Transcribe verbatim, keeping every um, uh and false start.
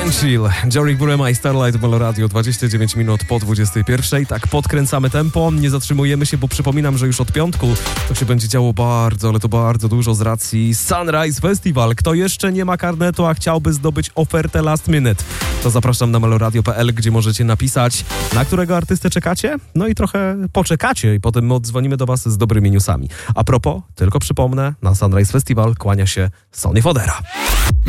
Chill. Jorik Burema i Starlight w Melo Radio, dwadzieścia dziewięć minut po dwudziestej pierwszej. Tak, podkręcamy tempo, nie zatrzymujemy się, bo przypominam, że już od piątku to się będzie działo bardzo, ale to bardzo dużo z racji Sunrise Festival. Kto jeszcze nie ma karnetu, a chciałby zdobyć ofertę last minute, to zapraszam na meloradio kropka p l, gdzie możecie napisać, na którego artystę czekacie, no i trochę poczekacie i potem my odzwonimy do was z dobrymi newsami. A propos, tylko przypomnę, na Sunrise Festival kłania się Sonny Fodera.